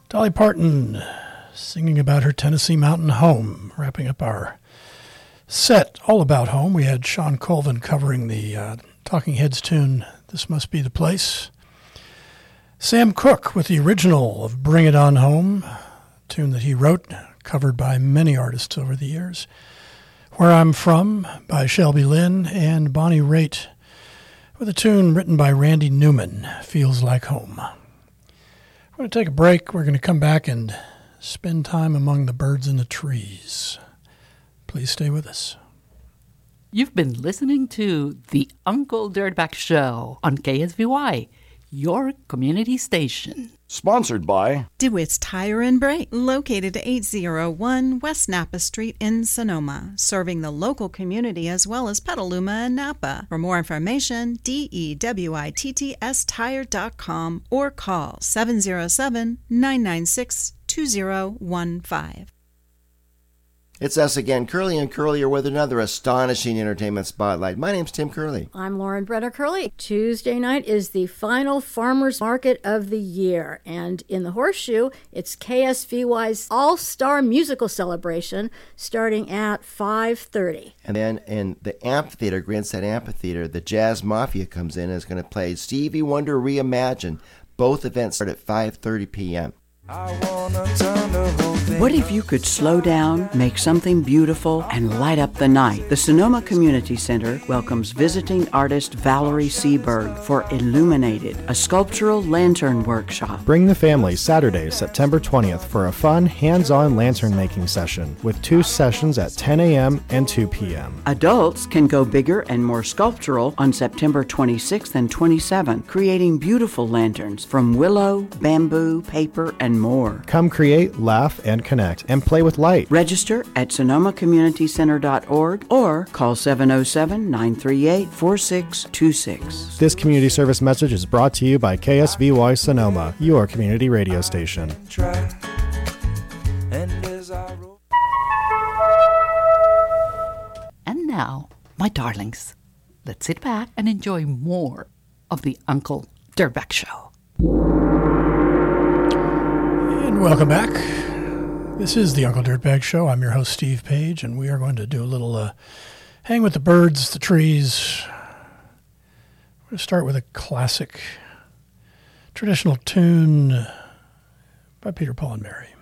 Dolly Parton singing about her Tennessee mountain home. Wrapping up our set all about home, we had Sean Colvin covering the Talking Heads tune, This Must Be the Place. Sam Cooke with the original of Bring It On Home, a tune that he wrote, covered by many artists over the years. Where I'm From by Shelby Lynn, and Bonnie Raitt with a tune written by Randy Newman, Feels Like Home. We're going to take a break. We're going to come back and spend time among the birds in the trees. Please stay with us. You've been listening to the Uncle Dirtbag Show on KSVY, your community station. Sponsored by DeWitt's Tire and Brake, located at 801 West Napa Street in Sonoma, serving the local community as well as Petaluma and Napa. For more information, DeWittstire.com or call 707-996-2015. It's us again, Curly and Curlier, with another astonishing entertainment spotlight. My name's Tim Curley. I'm Lauren Brenner Curley. Tuesday night is the final farmers market of the year, and in the Horseshoe, it's KSVY's All-Star Musical Celebration starting at 5:30. And then in the amphitheater, Grandstand Amphitheater, the Jazz Mafia comes in and is going to play Stevie Wonder Reimagined. Both events start at 5:30 p.m. What if you could slow down, make something beautiful, and light up the night? The Sonoma Community Center welcomes visiting artist Valerie Seberg for Illuminated, a sculptural lantern workshop. Bring the family Saturday, September 20th for a fun, hands-on lantern making session with 2 sessions at 10 a.m. and 2 p.m. Adults can go bigger and more sculptural on September 26th and 27th, creating beautiful lanterns from willow, bamboo, paper, and more. Come create, laugh, and connect, and play with light. Register at SonomaCommunityCenter.org or call 707-938-4626. This community service message is brought to you by KSVY Sonoma, your community radio station. And now, my darlings, let's sit back and enjoy more of the Uncle Dirtbag Show. And welcome back. This is the Uncle Dirtbag Show. I'm your host, Steve Page, and we are going to do a little hang with the birds, the trees. We're going to start with a classic traditional tune by Peter, Paul, and Mary.